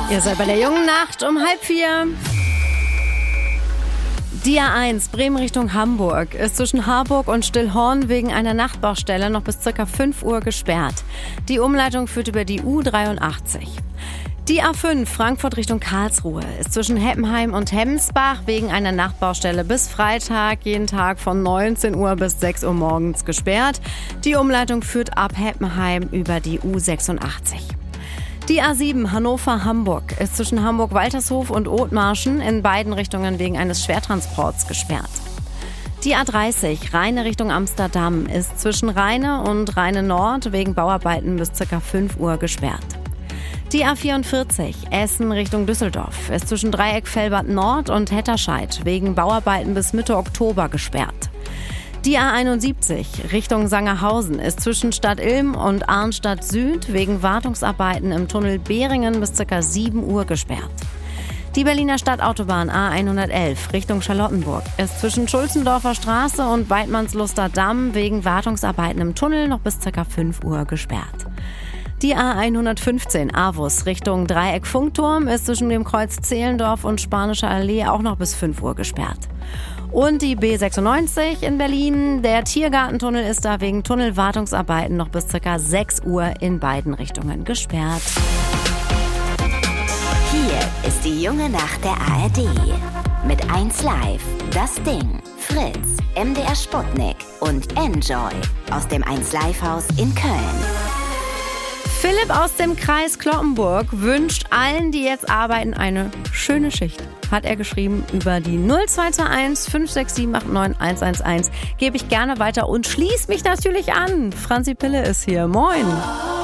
Ihr seid bei der jungen Nacht um 3:30. Die A1 Bremen Richtung Hamburg ist zwischen Harburg und Stillhorn wegen einer Nachtbaustelle noch bis ca. 5 Uhr gesperrt. Die Umleitung führt über die U83. Die A5 Frankfurt Richtung Karlsruhe ist zwischen Heppenheim und Hemmensbach wegen einer Nachtbaustelle bis Freitag jeden Tag von 19 Uhr bis 6 Uhr morgens gesperrt. Die Umleitung führt ab Heppenheim über die U86. Die A7 Hannover-Hamburg ist zwischen Hamburg-Waltershof und Othmarschen in beiden Richtungen wegen eines Schwertransports gesperrt. Die A30 Rheine Richtung Amsterdam ist zwischen Rheine und Rheine Nord wegen Bauarbeiten bis ca. 5 Uhr gesperrt. Die A44 Essen Richtung Düsseldorf ist zwischen Dreieck Velbert Nord und Hetterscheid wegen Bauarbeiten bis Mitte Oktober gesperrt. Die A71 Richtung Sangerhausen ist zwischen Stadt Ilm und Arnstadt Süd wegen Wartungsarbeiten im Tunnel Behringen bis ca. 7 Uhr gesperrt. Die Berliner Stadtautobahn A111 Richtung Charlottenburg ist zwischen Schulzendorfer Straße und Weidmannsluster Damm wegen Wartungsarbeiten im Tunnel noch bis ca. 5 Uhr gesperrt. Die A115 Avus Richtung Dreieck Funkturm ist zwischen dem Kreuz Zehlendorf und Spanischer Allee auch noch bis 5 Uhr gesperrt. Und die B96 in Berlin, der Tiergartentunnel ist da wegen Tunnelwartungsarbeiten noch bis ca. 6 Uhr in beiden Richtungen gesperrt. Hier ist die junge Nacht der ARD. Mit 1Live, Das Ding, Fritz, MDR Sputnik und Enjoy aus dem 1Live-Haus in Köln. Philipp aus dem Kreis Cloppenburg wünscht allen, die jetzt arbeiten, eine schöne Schicht. Hat er geschrieben über die 0221 567 89 111. Gebe ich gerne weiter und schließ mich natürlich an. Franzi Pille ist hier. Moin.